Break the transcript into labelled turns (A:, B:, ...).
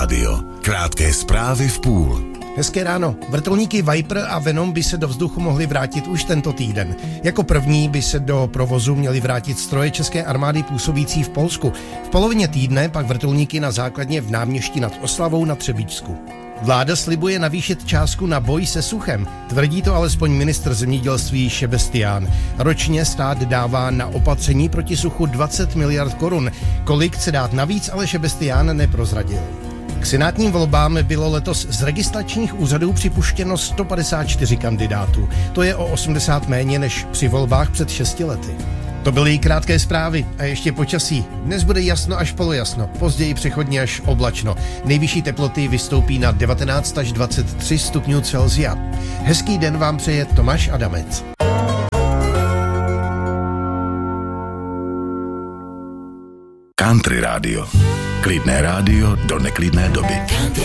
A: rádio. Krátké zprávy v půl.
B: Hezké ráno. Vrtulníky Viper a Venom by se do vzduchu mohly vrátit už tento týden. Jako první by se do provozu měly vrátit stroje české armády působící v Polsku. V polovině týdne pak vrtulníky na základně v Náměšti nad Oslavou na Třebíčsku. Vláda slibuje navýšit částku na boj se suchem. Tvrdí to alespoň ministr zemědělství Šebestián. Ročně stát dává na opatření proti suchu 20 miliard korun. Kolik chce dát navíc, ale Šebestián neprozradil. K senátním volbám bylo letos z registračních úřadů připuštěno 154 kandidátů. To je o 80 méně než při volbách před 6 lety. To byly krátké zprávy a ještě počasí. Dnes bude jasno až polojasno, později přechodně až oblačno. Nejvyšší teploty vystoupí na 19 až 23 stupňů Celsia. Hezký den vám přeje Tomáš Adamec.
A: Country rádio. Klidné rádio do neklidné doby.